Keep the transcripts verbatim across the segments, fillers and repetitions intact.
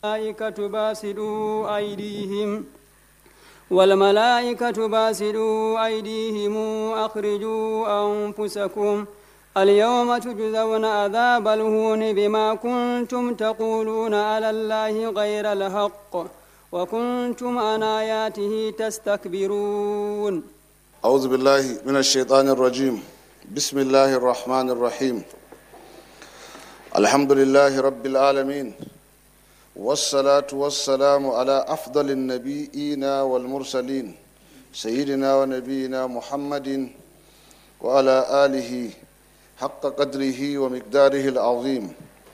والملائكة باسطوا أيديهم والملائكة باسطوا أيديهم أخرجوا أنفسكم اليوم تجزون عذاب الهون بما كنتم تقولون على الله غير الحق وكنتم عن آياته تستكبرون. أعوذ بالله من الشيطان الرجيم. بسم الله الرحمن الرحيم. الحمد لله رب العالمين، والصلاة والسلام على أفضل النبيين والمرسلين سيدنا ونبينا محمد وعلى آله حق قدره ومقداره العظيم.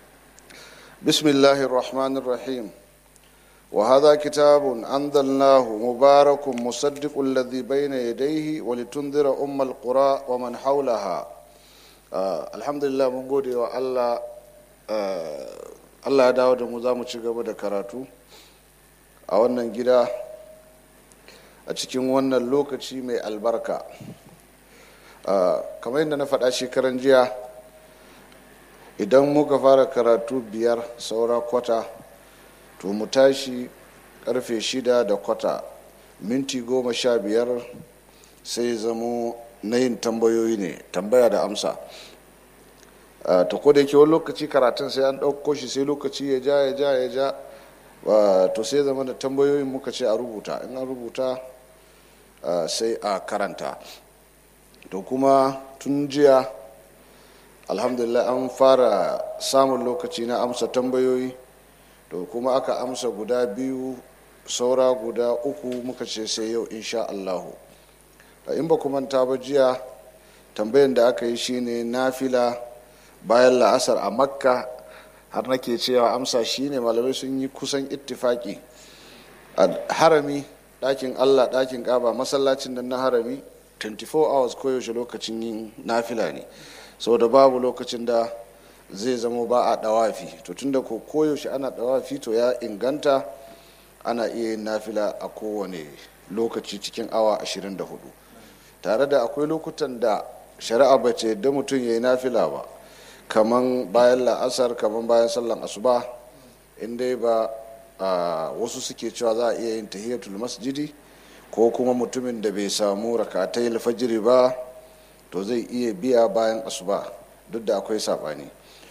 بسم الله الرحمن الرحيم. وهذا كتاب أنزلناه مبارك مصدق الذي بين يديه ولتنذر أم القرى ومن حولها. آه الحمد لله من gode wa Allah. آه Allah ya dawo da mu za mu ci gaba da karatu a wannan gida a cikin wannan lokaci mai albarka. Uh, kamar yadda na faɗa shekaran jiya, idan muka fara karatu biyar saura kwata to mu tashi karfe shida da kwata, minti goma sha biyar sai zamo na yin tambayoyi ne, tambaya da amsa. Uh, ta koda yake wani lokaci karatun sai an ɗauko shi sai lokaci ya ja ya ja ya ja uh, to sai zama da tambayoyin muka ce a rubuta, in an rubuta uh, sai a karanta. To kuma tun jiya alhamdulillah an fara samun lokaci na amsa tambayoyi, to kuma aka amsa guda biyu saura guda uku muka ce sai yau insha Allahu. In ba kuma ta ba jiya tambayan da aka yi shine nafila bayan la'asar a Makka, har nake cewa amsa shine malamai sun yi kusan ittifaki a harami, ɗakin Allah, ɗakin Kaaba, masallacin nan na harami twenty-four hours koyaushe lokacin yin nafila ne, saboda babu lokacin da zai zama ba a dawafi. To tunda ko koyaushe ana dawafi to ya inganta ana iya yin nafila a kowane lokaci cikin awa ashirin da hudu, tare da akwai lokutan da shari'a ba ce yadda mutum ya yi nafila ba, kaman bayan la'asar, kaman bayan sallan asuba, inda ba wasu suke cewa za a iya yin tahiyatul masjidi, ko kuma mutumin da bai samu rakatai alfajiri ba to zai iya biya bayan asuba, duk da akwai sabani.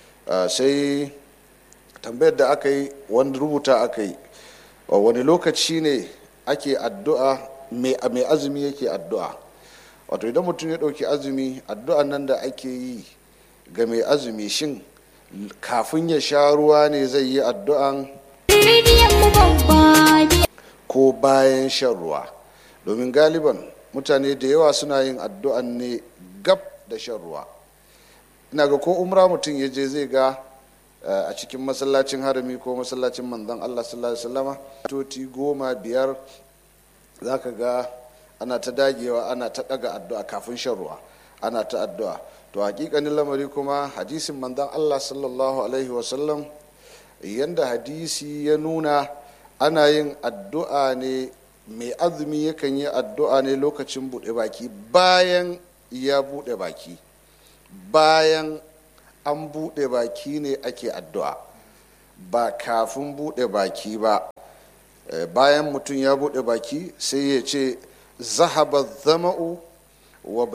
Sai tambayar da aka yi, wani rubuta aka yi, wani lokaci ne ake addu'a, mai azumi yake addu'a. Wato idan mutum ya ɗauki azumi, addu'an nan da ake yi ga mai azumi, shin kafin ya sha ruwa ne zai yi addu'an ko bayan shan ruwa? Domin galiban mutane da yawa suna yin addu'an ne gab da shan ruwa. Ina ga ko umra mutum ya je zai ga a cikin masallacin harami ko masallacin manzon Allah sallallahu alaihi wasallama toti goma biyar za ka ga ana ta dagewa, ana ta daga addu'a kafin shan ruwa, ana ta addu'a. To hakikanin lamari kuma hadisin manzon Allah sallallahu alaihi wasallam, yanda hadisi ya nuna, ana yin addu'a ne, mai azumi yakan yi addu'a ne lokacin buɗe baki, bayan ya buɗe baki, bayan an buɗe baki ne ake addu'a, ba kafin buɗe baki ba. Bayan mutum ya buɗe baki sai ya ce zahaba zama'u wa